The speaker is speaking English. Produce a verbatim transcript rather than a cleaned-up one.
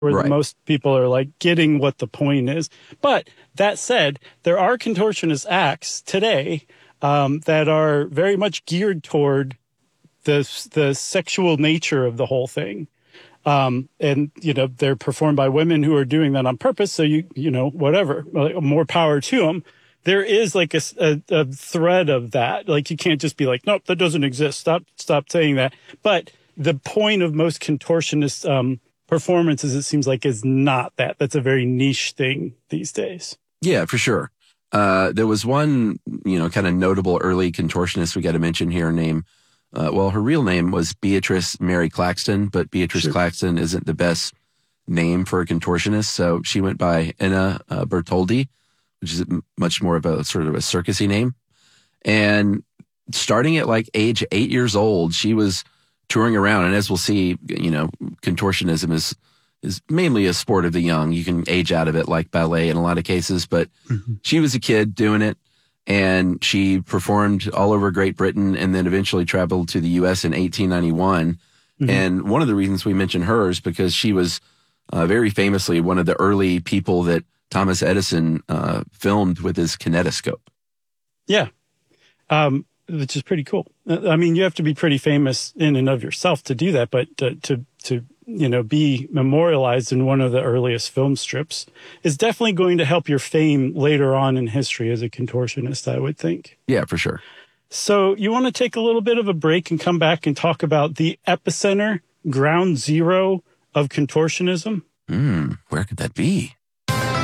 where Right. most people are like getting what the point is. But that said, there are contortionist acts today um, that are very much geared toward the the sexual nature of the whole thing. Um, and, you know, they're performed by women who are doing that on purpose. So, you, you know, whatever, like, more power to them. There is like a, a, a thread of that. Like, you can't just be like, nope, that doesn't exist. Stop, stop saying that. But the point of most contortionist um, performances, it seems like, is not that. That's a very niche thing these days. Yeah, for sure. Uh, there was one, you know, kind of notable early contortionist we got to mention here named Uh, well, her real name was Beatrice Mary Claxton, but Beatrice Sure. Claxton isn't the best name for a contortionist. So she went by Enna uh, Bertoldi, which is much more of a sort of a circusy name. And starting at like age eight years old, she was touring around. And as we'll see, you know, contortionism is is mainly a sport of the young. You can age out of it like ballet in a lot of cases, but mm-hmm. she was a kid doing it. And she performed all over Great Britain and then eventually traveled to the U S in eighteen ninety-one. Mm-hmm. And one of the reasons we mention her is because she was uh, very famously one of the early people that Thomas Edison uh, filmed with his kinetoscope. Yeah, um, which is pretty cool. I mean, you have to be pretty famous in and of yourself to do that, but to, to, to you know, be memorialized in one of the earliest film strips is definitely going to help your fame later on in history as a contortionist, I would think. Yeah, for sure. So you want to take a little bit of a break and come back and talk about the epicenter, ground zero of contortionism? Mm, where could that be?